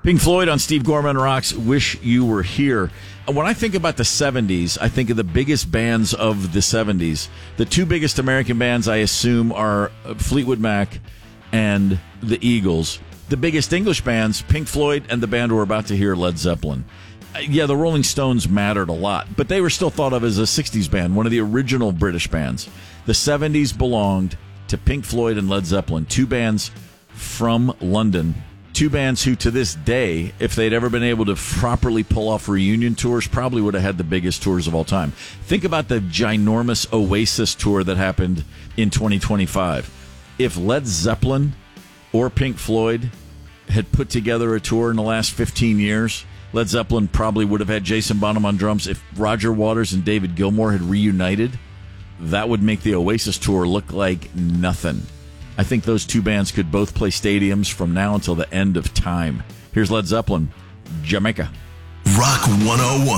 Pink Floyd on Steve Gorman Rocks, Wish You Were Here. When I think about the 70s, I think of the biggest bands of the 70s. The two biggest American bands, I assume, are Fleetwood Mac and the Eagles. The biggest English bands, Pink Floyd and the band we're about to hear, Led Zeppelin. Yeah, the Rolling Stones mattered a lot, but they were still thought of as a 60s band, one of the original British bands. The 70s belonged to Pink Floyd and Led Zeppelin, two bands from London. Two bands who, to this day, if they'd ever been able to properly pull off reunion tours, probably would have had the biggest tours of all time. Think about the ginormous Oasis tour that happened in 2025. If Led Zeppelin or Pink Floyd had put together a tour in the last 15 years, Led Zeppelin probably would have had Jason Bonham on drums. If Roger Waters and David Gilmour had reunited, that would make the Oasis tour look like nothing. I think those two bands could both play stadiums from now until the end of time. Here's Led Zeppelin, Jamaica. Rock 101.